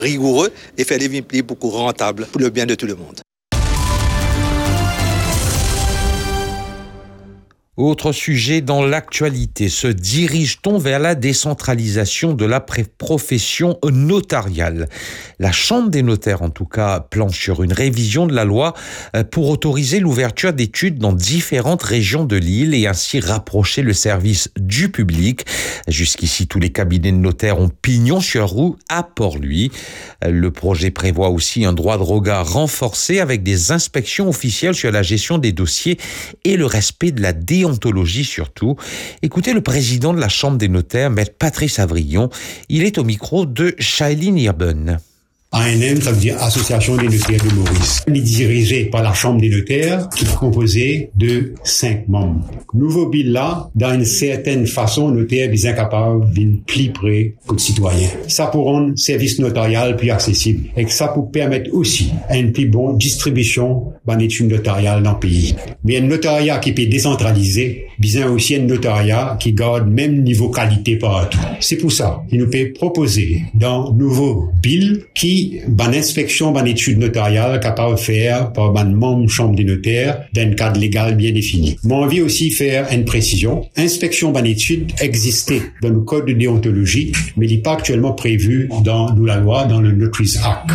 rigoureux et faire des vies beaucoup rentables pour le bien de tout le monde. Autre sujet dans l'actualité, se dirige-t-on vers la décentralisation de la profession notariale ? La Chambre des notaires, en tout cas, planche sur une révision de la loi pour autoriser l'ouverture d'études dans différentes régions de l'île et ainsi rapprocher le service du public. Jusqu'ici, tous les cabinets de notaires ont pignon sur rue à Port-Louis. Le projet prévoit aussi un droit de regard renforcé avec des inspections officielles sur la gestion des dossiers et le respect de la déontologie surtout. Écoutez le président de la Chambre des notaires, Maître Patrice Avrillon. Il est au micro de Shailene Irben. ANM, ça veut dire Association des notaires de Maurice. Il est dirigé par la Chambre des notaires, qui est composée de 5 membres. Nouveau bill là, dans une certaine façon, notaire est incapable d'une plus près que citoyen. Ça pour rendre service notarial plus accessible. Et que ça pour permettre aussi une plus bonne distribution d'études notariales dans le pays. Mais un notariat qui peut décentraliser, bien aussi un notariat qui garde même niveau qualité partout. C'est pour ça qu'il nous peut proposer dans nouveau bill qui ban inspection, ban étude notariale capable de faire par ban membre chambre des notaires dans un cadre légal bien défini. Mais on veut aussi faire une précision. Inspection, ban étude existait dans le code de déontologie, mais il n'est pas actuellement prévu dans la loi, dans le Notaries Act.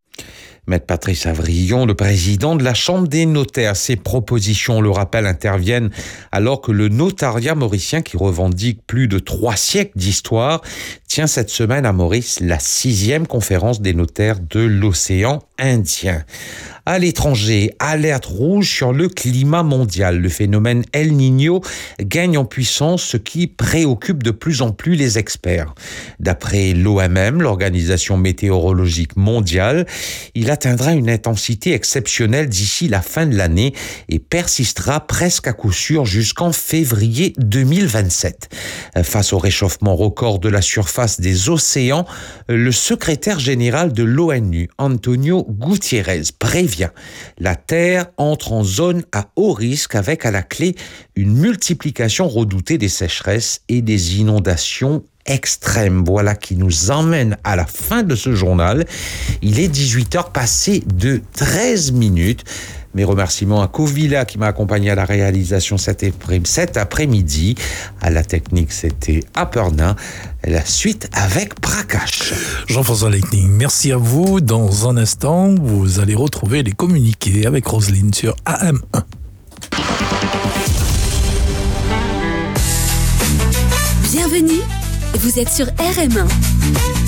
Maître Patrice Avrillon, le président de la Chambre des notaires. Ces propositions, on le rappelle, interviennent alors que le notariat mauricien, qui revendique plus de 3 siècles d'histoire, tient cette semaine à Maurice la 6e conférence des notaires de l'océan Indien. À l'étranger, alerte rouge sur le climat mondial. Le phénomène El Niño gagne en puissance, ce qui préoccupe de plus en plus les experts. D'après l'OMM, l'Organisation météorologique mondiale, il atteindra une intensité exceptionnelle d'ici la fin de l'année et persistera presque à coup sûr jusqu'en février 2027. Face au réchauffement record de la surface des océans, le secrétaire général de l'ONU, Antonio Guterres, prévient la Terre entre en zone à haut risque avec à la clé une multiplication redoutée des sécheresses et des inondations extrêmes. Voilà qui nous emmène à la fin de ce journal. Il est 18h passé de 13 minutes. Mes remerciements à Kovila qui m'a accompagné à la réalisation cet après-midi. À la technique, c'était Apernin. La suite avec Prakash. Jean-François Leichning, merci à vous. Dans un instant, vous allez retrouver les communiqués avec Roselyne sur AM1. Bienvenue, vous êtes sur RM1.